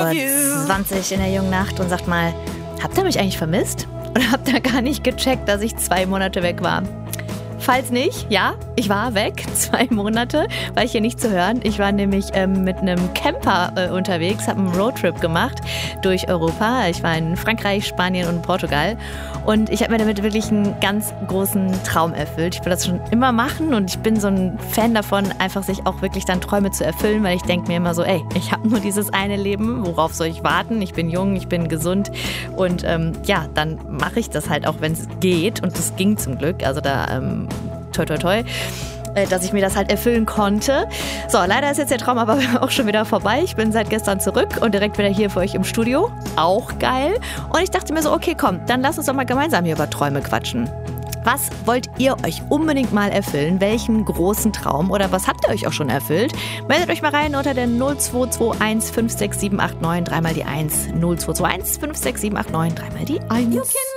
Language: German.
20 in der jungen Nacht und sagt mal, habt ihr mich eigentlich vermisst? Oder habt ihr gar nicht gecheckt, dass ich 2 Monate weg war? Falls nicht, ja, ich war weg, 2 Monate, war ich hier nicht zu hören. Ich war nämlich mit einem Camper unterwegs, habe einen Roadtrip gemacht durch Europa. Ich war in Frankreich, Spanien und Portugal und ich habe mir damit wirklich einen ganz großen Traum erfüllt. Ich will das schon immer machen und ich bin so ein Fan davon, einfach sich auch wirklich dann Träume zu erfüllen, weil ich denke mir immer so, ey, ich habe nur dieses eine Leben, worauf soll ich warten? Ich bin jung, ich bin gesund und dann mache ich das halt auch, wenn es geht und es ging zum Glück, also da toi toi toi, dass ich mir das halt erfüllen konnte. So, leider ist jetzt der Traum aber auch schon wieder vorbei. Ich bin seit gestern zurück und direkt wieder hier für euch im Studio. Auch geil. Und ich dachte mir so, okay, komm, dann lass uns doch mal gemeinsam hier über Träume quatschen. Was wollt ihr euch unbedingt mal erfüllen? Welchen großen Traum oder was habt ihr euch auch schon erfüllt? Meldet euch mal rein unter der 0221 56789, dreimal die 1. 0221 56789, dreimal die 1.